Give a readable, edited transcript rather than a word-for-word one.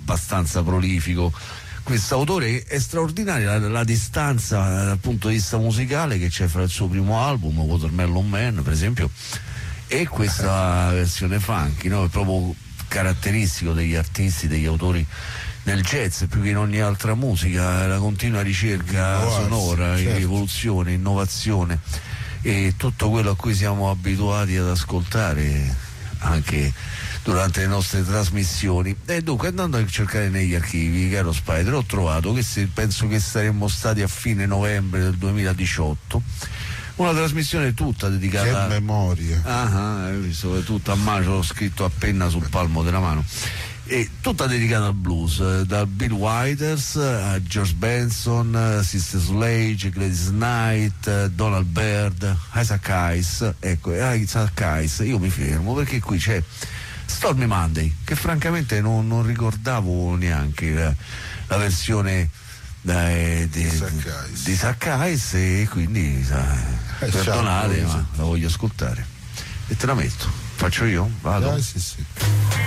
abbastanza prolifico. Questo autore è straordinaria la distanza dal punto di vista musicale che c'è fra il suo primo album, Watermelon Man per esempio, e questa versione funky, no? È proprio caratteristico degli artisti, degli autori nel jazz più che in ogni altra musica, la continua ricerca sonora, certo. Evoluzione, innovazione e tutto quello a cui siamo abituati ad ascoltare anche durante le nostre trasmissioni. E dunque, andando a cercare negli archivi, caro Spider, ho trovato che penso che saremmo stati a fine novembre del 2018, una trasmissione tutta dedicata che memoria, ho visto tutta a mano, l'ho scritto appena sul palmo della mano, e tutta dedicata al blues, da Bill Withers a George Benson, Sister Sledge, Gladys Knight, Donald Byrd, Isaac Hayes. Ecco, Isaac Hayes, io mi fermo perché qui c'è Stormy Monday, che francamente non ricordavo neanche la versione di Isaac Hayes, e quindi perdonate, ma la voglio ascoltare e te la metto. Faccio io? Vado? Sì.